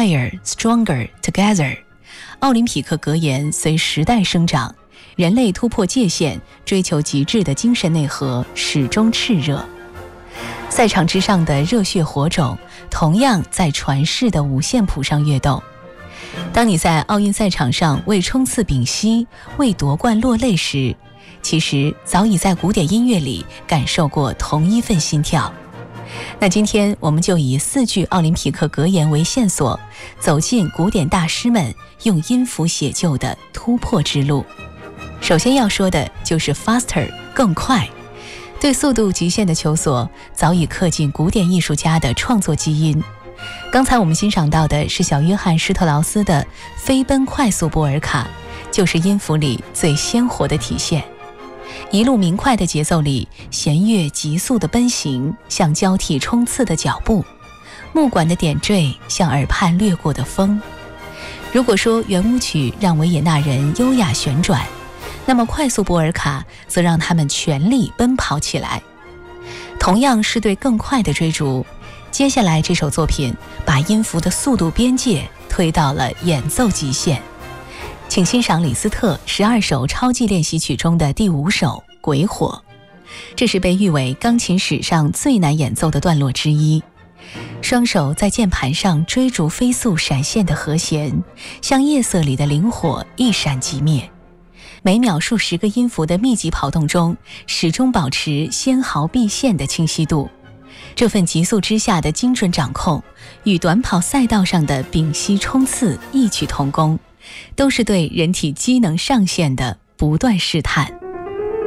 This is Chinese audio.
Higher, Stronger, Together。奥林匹克格言随时代生长，人类突破界限，追求极致的精神内核始终炽热。赛场之上的热血火种，同样在传世的五线谱上跃动。当你在奥运赛场上为冲刺屏息，为夺冠落泪时，其实早已在古典音乐里感受过同一份心跳。那今天我们就以4句奥林匹克格言为线索，走进古典大师们用音符写就的突破之路。首先要说的就是 faster， 更快。对速度极限的求索早已刻进古典艺术家的创作基因。刚才我们欣赏到的是小约翰施特劳斯的飞奔快速波尔卡，就是音符里最鲜活的体现。一路明快的节奏里，弦乐急速的奔行，像交替冲刺的脚步；木管的点缀，像耳畔掠过的风。如果说圆舞曲让维也纳人优雅旋转，那么快速波尔卡则让他们全力奔跑起来。同样是对更快的追逐，接下来这首作品把音符的速度边界推到了演奏极限。请欣赏李斯特12首超级练习曲中的第5首《鬼火》，这是被誉为钢琴史上最难演奏的段落之一。双手在键盘上追逐飞速闪现的和弦，像夜色里的灵火，一闪即灭。每秒数10个音符的密集跑动中，始终保持纤毫毕现的清晰度。这份急速之下的精准掌控，与短跑赛道上的屏息冲刺异曲同工，都是对人体机能上限的不断试探。